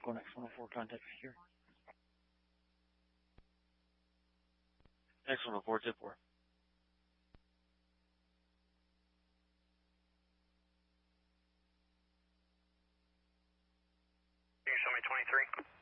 Conex 104, contact here. Next 104, tip 4. Can you show me 23?